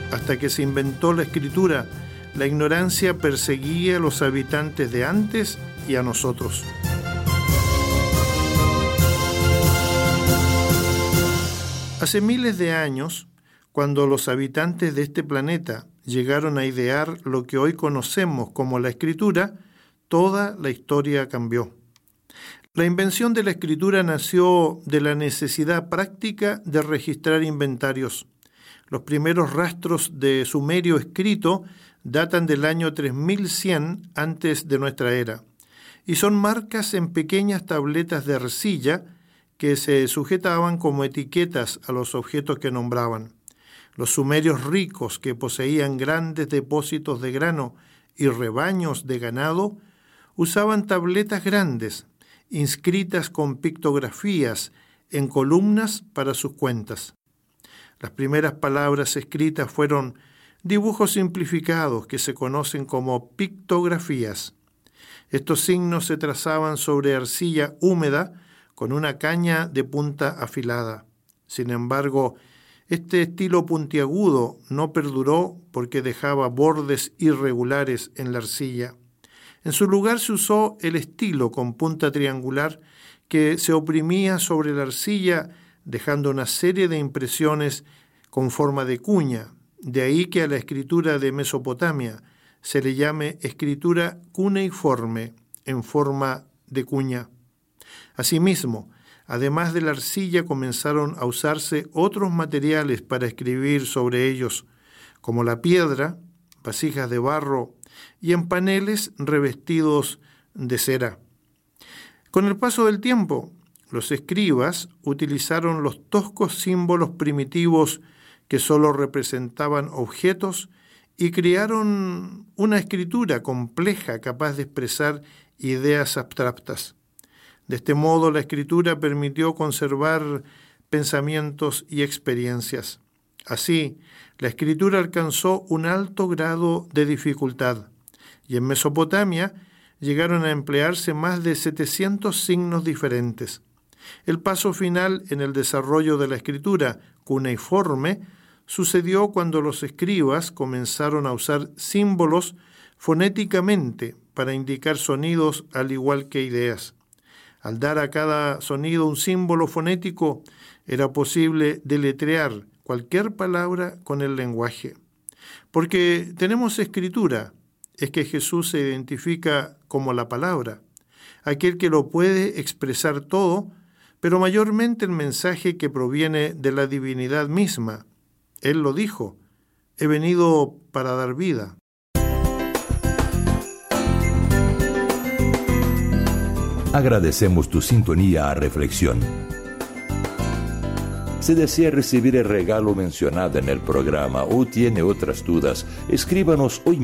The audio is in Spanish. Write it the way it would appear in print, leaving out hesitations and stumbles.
Hasta que se inventó la escritura, la ignorancia perseguía a los habitantes de antes y a nosotros. Hace miles de años, cuando los habitantes de este planeta llegaron a idear lo que hoy conocemos como la escritura, toda la historia cambió. La invención de la escritura nació de la necesidad práctica de registrar inventarios. Los primeros rastros de sumerio escrito datan del año 3100 antes de nuestra era y son marcas en pequeñas tabletas de arcilla que se sujetaban como etiquetas a los objetos que nombraban. Los sumerios ricos, que poseían grandes depósitos de grano y rebaños de ganado, usaban tabletas grandes, inscritas con pictografías en columnas para sus cuentas. Las primeras palabras escritas fueron dibujos simplificados que se conocen como pictografías. Estos signos se trazaban sobre arcilla húmeda con una caña de punta afilada. Sin embargo, este estilo puntiagudo no perduró porque dejaba bordes irregulares en la arcilla. En su lugar se usó el estilo con punta triangular que se oprimía sobre la arcilla dejando una serie de impresiones con forma de cuña. De ahí que a la escritura de Mesopotamia se le llame escritura cuneiforme en forma de cuña. Asimismo, además de la arcilla comenzaron a usarse otros materiales para escribir sobre ellos, como la piedra, vasijas de barro y en paneles revestidos de cera. Con el paso del tiempo, los escribas utilizaron los toscos símbolos primitivos que solo representaban objetos y crearon una escritura compleja capaz de expresar ideas abstractas. De este modo, la escritura permitió conservar pensamientos y experiencias. Así, la escritura alcanzó un alto grado de dificultad, y en Mesopotamia llegaron a emplearse más de 700 signos diferentes. El paso final en el desarrollo de la escritura cuneiforme sucedió cuando los escribas comenzaron a usar símbolos fonéticamente para indicar sonidos al igual que ideas. Al dar a cada sonido un símbolo fonético, era posible deletrear cualquier palabra con el lenguaje. Porque tenemos escritura, es que Jesús se identifica como la palabra, aquel que lo puede expresar todo, pero mayormente el mensaje que proviene de la divinidad misma. Él lo dijo, he venido para dar vida. Agradecemos tu sintonía a Reflexión. Si desea recibir el regalo mencionado en el programa o tiene otras dudas, escríbanos hoy